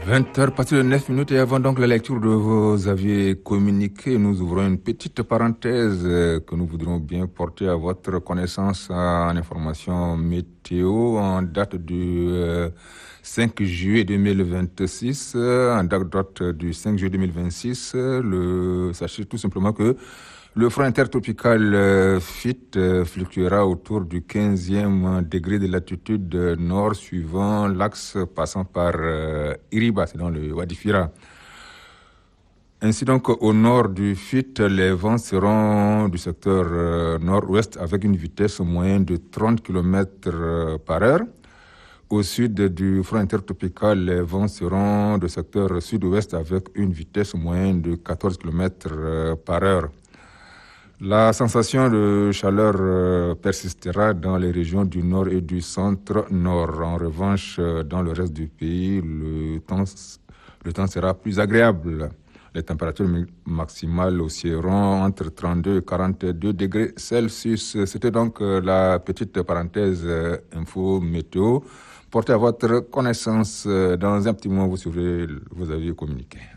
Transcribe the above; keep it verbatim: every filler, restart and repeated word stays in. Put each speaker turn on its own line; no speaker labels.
vingt heures passées de neuf minutes et avant donc la lecture de vos avis communiqués, nous ouvrons une petite parenthèse que nous voudrions bien porter à votre connaissance en information météo en date du cinq juillet deux mille vingt-six. En date du cinq juillet deux mille vingt-six, le, sachez tout simplement que le front intertropical euh, F I T euh, fluctuera autour du quinzième degré de latitude nord suivant l'axe passant par euh, Iriba, c'est dans le Wadi Fira. Ainsi donc, au nord du F I T, les vents seront du secteur euh, nord-ouest avec une vitesse moyenne de trente kilomètres euh, par heure. Au sud du front intertropical, les vents seront du secteur sud-ouest avec une vitesse moyenne de quatorze kilomètres euh, par heure. La sensation de chaleur euh, persistera dans les régions du nord et du centre-nord. En revanche, euh, dans le reste du pays, le temps, le temps sera plus agréable. Les températures maximales oscilleront entre trente-deux et quarante-deux degrés Celsius. C'était donc euh, la petite parenthèse euh, info météo. Portez à votre connaissance. Dans un petit moment, vous suivrez vos avis communiqués.